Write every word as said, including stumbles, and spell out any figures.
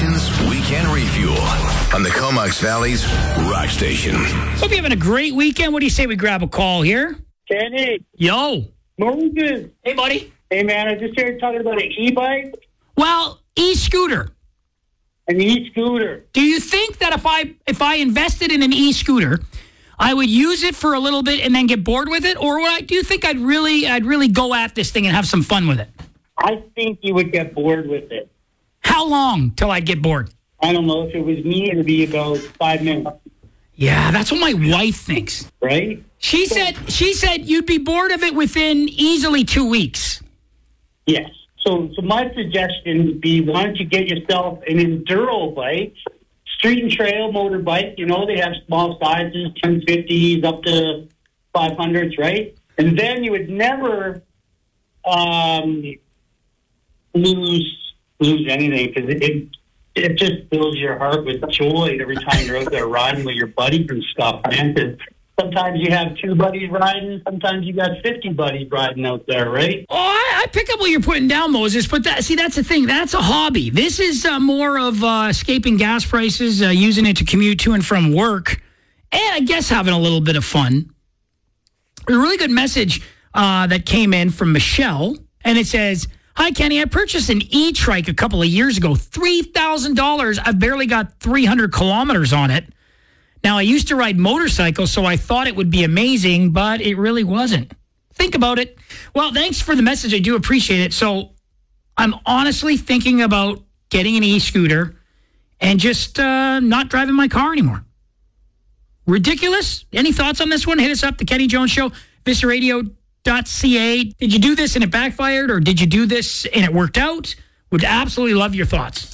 Nation's Weekend Refuel on the Comox Valley's Rock Station. Hope you're having a great weekend. What do you say we grab a call here? Kenny. Yo. Moses. Hey, buddy. Hey, man, I just heard talking about an e-bike. Well, e-scooter. An e-scooter. Do you think that if I if I invested in an e-scooter, I would use it for a little bit and then get bored with it, or would I, do you think I'd really I'd really go at this thing and have some fun with it? I think you would get bored with it. How long till I'd get bored? I don't know. If it was me, it'd be about five minutes. Yeah, that's what my wife thinks. Right? She said she said you'd be bored of it within easily two weeks. Yes. So, so my suggestion would be, why don't you get yourself an enduro bike, street and trail motorbike. You know, they have small sizes, ten fifties up to five hundreds, right? And then you would never um, lose lose anything, because it, it it just fills your heart with joy every time you're out there riding with your buddies and stuff, man. 'Cause sometimes you have two buddies riding, sometimes you got fifty buddies riding out there, right? Oh, I, I pick up what you're putting down, Moses, but that, see, that's the thing. That's a hobby. This is uh, more of uh, escaping gas prices, uh, using it to commute to and from work, and I guess having a little bit of fun. A really good message uh, that came in from Michelle, and it says, "Hi, Kenny. I purchased an e-trike a couple of years ago. three thousand dollars. I've barely got three hundred kilometers on it. Now, I used to ride motorcycles, so I thought it would be amazing, but it really wasn't. Think about it." Well, thanks for the message. I do appreciate it. So I'm honestly thinking about getting an e-scooter and just uh, not driving my car anymore. Ridiculous? Any thoughts on this one? Hit us up, The Kenny Jones Show, Vista Radio dot c a. Did you do this and it backfired, or did you do this and it worked out? Would absolutely love your thoughts.